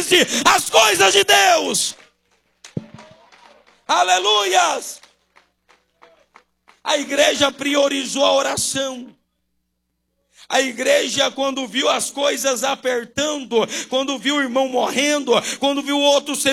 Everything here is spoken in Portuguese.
assiste às coisas de Deus. Aleluias! A igreja priorizou a oração. A igreja, quando viu as coisas apertando, quando viu o irmão morrendo, quando viu outro sendo